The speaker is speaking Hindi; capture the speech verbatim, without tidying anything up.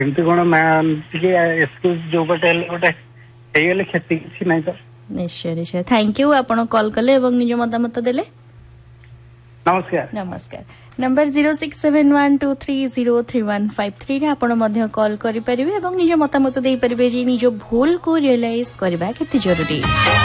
एमती कौन मैम एक्सक्यूज जो पटे हेले गोटे ହେଇଗଲେ କ୍ଷତି କିଛି ନାହିଁ ତ। निश्चय निश्चय थैंक यू आपण कॉल कले एवं निज मतामत देले। नमस्कार नमस्कार number zero six seven one two three zero three one five three रे आपण मध्य कॉल करि परिबे एवं निज मतामत देई परिबे जे निज भूल को रियलाइज करबा केते जरूरी।